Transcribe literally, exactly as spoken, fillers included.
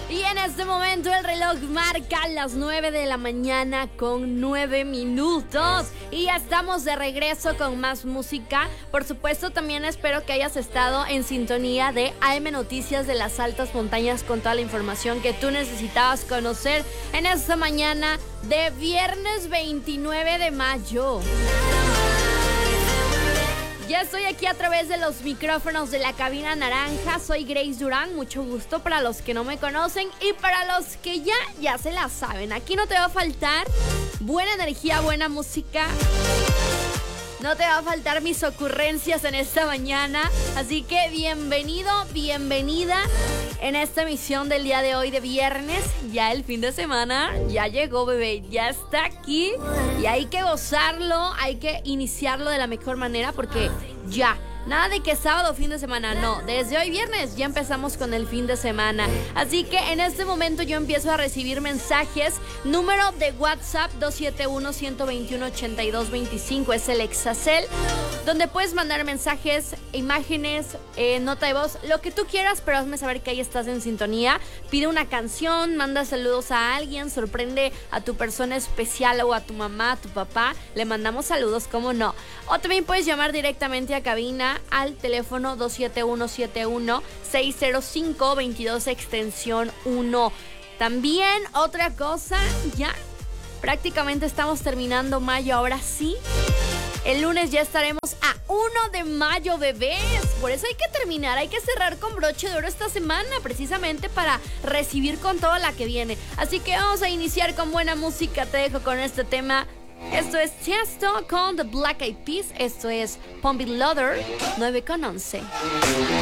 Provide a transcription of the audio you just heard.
Y en este momento el reloj marca las nueve de la mañana con nueve minutos. Y ya estamos de regreso con más música. Por supuesto, también espero que hayas estado en sintonía de A M Noticias de las Altas Montañas con toda la información que tú necesitabas conocer en esta mañana de viernes veintinueve de mayo. Ya estoy aquí a través de los micrófonos de la cabina naranja. Soy Grace Durán, mucho gusto para los que no me conocen y para los que ya, ya se la saben. Aquí no te va a faltar buena energía, buena música. No te va a faltar mis ocurrencias en esta mañana. Así que bienvenido, bienvenida en esta emisión del día de hoy de viernes. Ya el fin de semana ya llegó, bebé, ya está aquí. Y hay que gozarlo, hay que iniciarlo de la mejor manera porque ya. Nada de que sábado, fin de semana, no. Desde hoy viernes ya empezamos con el fin de semana. Así que en este momento yo empiezo a recibir mensajes. Número de WhatsApp dos siete uno, uno dos uno, ocho dos dos cinco es el Exacel, donde puedes mandar mensajes, imágenes, eh, nota de voz, lo que tú quieras, pero hazme saber que ahí estás en sintonía. Pide una canción, manda saludos a alguien, sorprende a tu persona especial o a tu mamá, a tu papá. Le mandamos saludos, ¿cómo no? O también puedes llamar directamente a cabina al teléfono dos siete uno, siete uno, seis cero cinco, veintidós extensión uno. También otra cosa, ya prácticamente estamos terminando mayo, ahora sí. El lunes ya estaremos a uno de mayo, bebés. Por eso hay que terminar, hay que cerrar con broche de oro esta semana, precisamente para recibir con toda la que viene. Así que vamos a iniciar con buena música. Te dejo con este tema. Esto es Tiesto con The Black Eyed Peas. Esto es Pump It Loader, nueve con once.